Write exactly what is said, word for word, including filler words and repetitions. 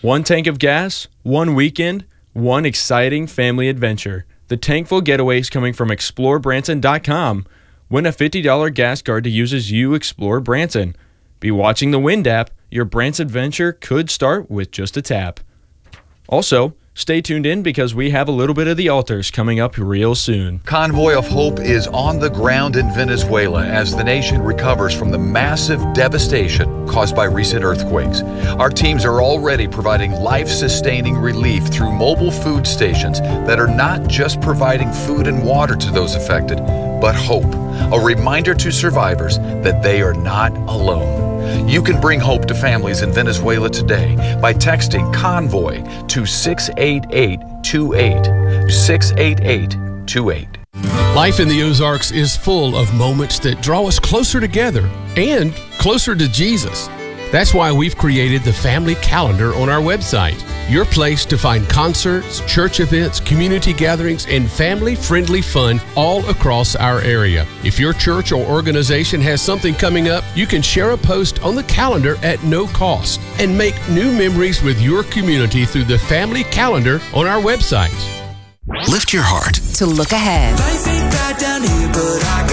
One tank of gas, one weekend, one exciting family adventure. The Tankful Getaway is coming from explore branson dot com. Win a fifty dollars gas card to use as you explore Branson. Be watching the Wind app. Your Branson adventure could start with just a tap. Also, stay tuned in because we have a little bit of the altars coming up real soon. Convoy of Hope is on the ground in Venezuela as the nation recovers from the massive devastation caused by recent earthquakes. Our teams are already providing life-sustaining relief through mobile food stations that are not just providing food and water to those affected, but hope, a reminder to survivors that they are not alone. You can bring hope to families in Venezuela today by texting Convoy to six eight eight two eight, six eight eight two eight. Life in the Ozarks is full of moments that draw us closer together and closer to Jesus. That's why we've created the Family Calendar on our website, your place to find concerts, church events, community gatherings, and family-friendly fun all across our area. If your church or organization has something coming up, you can share a post on the calendar at no cost and make new memories with your community through the Family Calendar on our website. Lift your heart to look ahead. Life ain't bad down here, but I